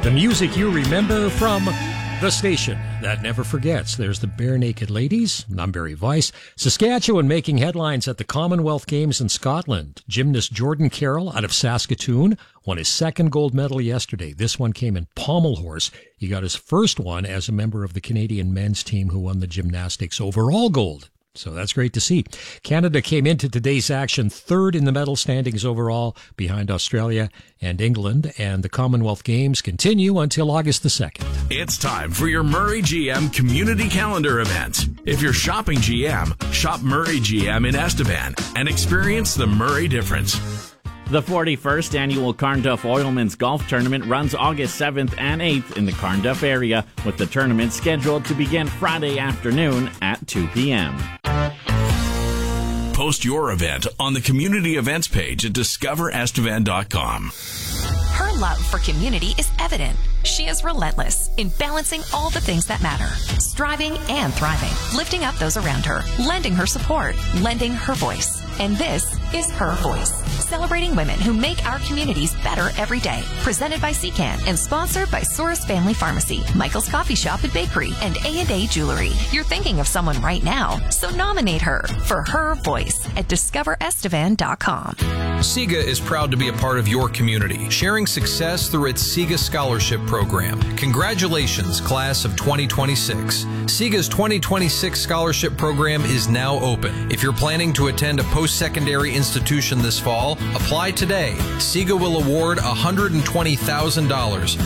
The music you remember from the station that never forgets. There's the Bare Naked Ladies. I'm Barry Weiss. Saskatchewan making headlines at the Commonwealth Games in Scotland. Gymnast Jordan Carroll out of Saskatoon won his second gold medal yesterday. This one came in pommel horse. He got his first one as a member of the Canadian men's team who won the gymnastics overall gold. So that's great to see. Canada came into today's action third in the medal standings overall, behind Australia and England, and the Commonwealth Games continue until August the 2nd. It's time for your Murray GM Community Calendar event. If you're shopping GM, shop Murray GM in Estevan and experience the Murray difference. The 41st Annual Carnduff Oilman's Golf Tournament runs August 7th and 8th in the Carnduff area, with the tournament scheduled to begin Friday afternoon at 2 p.m. Post your event on the community events page at discoverestevan.com. Her love for community is evident. She is relentless in balancing all the things that matter, striving and thriving, lifting up those around her, lending her support, lending her voice. And this is Her Voice, celebrating women who make our communities better every day. Presented by CCAN and sponsored by Source Family Pharmacy, Michael's Coffee Shop and Bakery, and A&A Jewelry. You're thinking of someone right now, so nominate her for Her Voice at discoverestevan.com. SIGA is proud to be a part of your community, sharing success through its SIGA Scholarship Program. Congratulations, class of 2026. SIGA's 2026 Scholarship Program is now open. If you're planning to attend a post-secondary institution this fall, apply today. SIGA will award $120,000